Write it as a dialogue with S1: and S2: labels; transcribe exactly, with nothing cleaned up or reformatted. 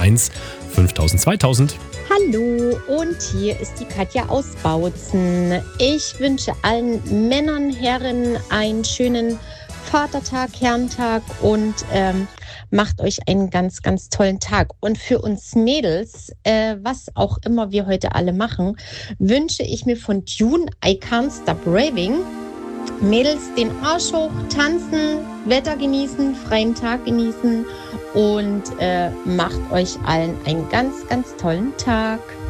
S1: eins fünftausend zweitausend.
S2: Hallo, und hier ist die Katja aus Bautzen. Ich wünsche allen Männern, Herren einen schönen Vatertag, Herrentag und ähm, macht euch einen ganz, ganz tollen Tag. Und für uns Mädels, äh, was auch immer wir heute alle machen, wünsche ich mir von Dune I Can't Stop Raving. Mädels, den Arsch hoch, tanzen, Wetter genießen, freien Tag genießen und äh, macht euch allen einen ganz, ganz tollen Tag.